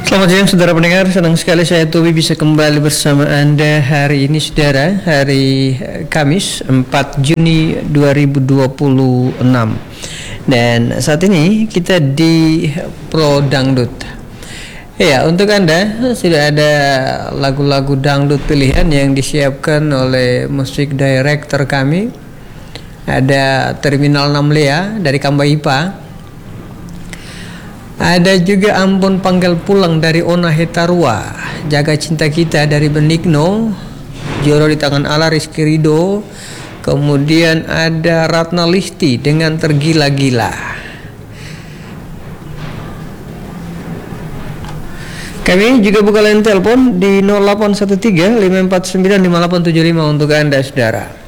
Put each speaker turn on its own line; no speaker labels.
Selamat siang saudara pendengar, senang sekali saya Tobi bisa kembali bersama Anda hari ini saudara, hari Kamis 4 Juni 2026. Dan saat ini kita di Pro Dangdut. Ya, untuk Anda sudah ada lagu-lagu dangdut pilihan yang disiapkan oleh musik director kami. Ada Terminal 6 Lea dari Kamba Ipa. Ada juga Ampun Panggil Pulang dari Ona Hetarua, Jaga Cinta Kita dari Benigno, Joro di Tangan Allah Rizky Rido, kemudian ada Ratna Listi dengan Tergila-gila. Kami juga buka line telepon di 0813 549 5875 untuk Anda saudara.